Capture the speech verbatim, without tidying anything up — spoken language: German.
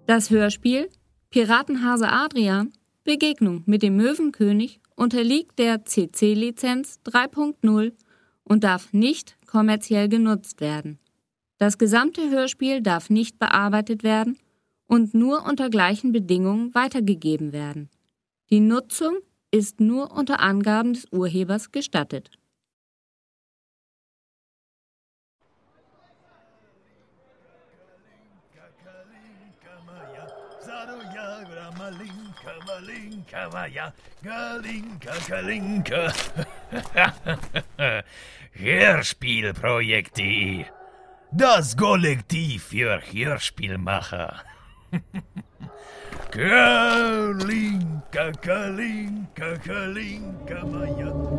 Das Hörspiel Piratenhase Adrian – Begegnung mit dem Möwenkönig unterliegt der C C-Lizenz drei Punkt null und darf nicht kommerziell genutzt werden. Das gesamte Hörspiel darf nicht bearbeitet werden und nur unter gleichen Bedingungen weitergegeben werden. Die Nutzung ist nur unter Angaben des Urhebers gestattet. Hörspielprojekt punkt de. Das Kollektiv für Hörspielmacher. Kalinka, Kalinka, Kalinka, Maja.